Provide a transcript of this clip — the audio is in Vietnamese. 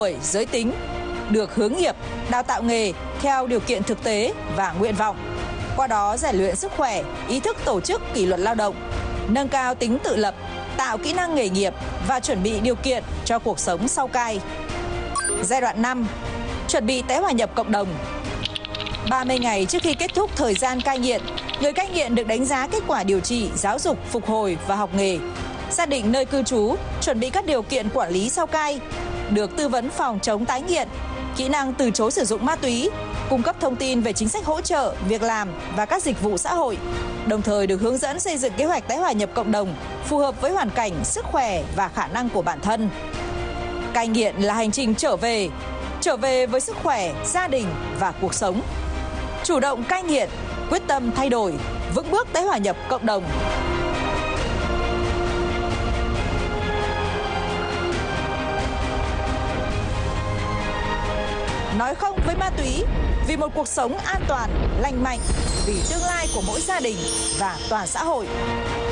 tuổi, giới tính, được hướng nghiệp, đào tạo nghề theo điều kiện thực tế và nguyện vọng. Qua đó rèn luyện sức khỏe, ý thức tổ chức kỷ luật lao động, nâng cao tính tự lập, tạo kỹ năng nghề nghiệp và chuẩn bị điều kiện cho cuộc sống sau cai. Giai đoạn 5. Chuẩn bị tái hòa nhập cộng đồng. 30 ngày trước khi kết thúc thời gian cai nghiện, người cai nghiện được đánh giá kết quả điều trị, giáo dục, phục hồi và học nghề, xác định nơi cư trú, chuẩn bị các điều kiện quản lý sau cai, được tư vấn phòng chống tái nghiện, kỹ năng từ chối sử dụng ma túy, cung cấp thông tin về chính sách hỗ trợ, việc làm và các dịch vụ xã hội, đồng thời được hướng dẫn xây dựng kế hoạch tái hòa nhập cộng đồng phù hợp với hoàn cảnh, sức khỏe và khả năng của bản thân. Cai nghiện là hành trình trở về với sức khỏe, gia đình và cuộc sống. Chủ động cai nghiện, quyết tâm thay đổi, vững bước tái hòa nhập cộng đồng. Nói không với ma túy vì một cuộc sống an toàn, lành mạnh, vì tương lai của mỗi gia đình và toàn xã hội.